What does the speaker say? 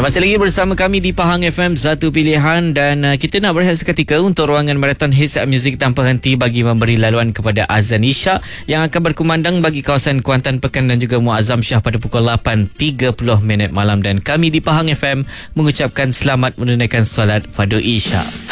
Masih lagi bersama kami di Pahang FM, Satu Pilihan, dan kita nak berehat seketika untuk ruangan maraton hits muzik tanpa henti bagi memberi laluan kepada azan Isyak yang akan berkumandang bagi kawasan Kuantan Pekan dan juga Muazzam Shah pada pukul 8.30 malam. Dan kami di Pahang FM mengucapkan selamat menunaikan solat fardu Isyak.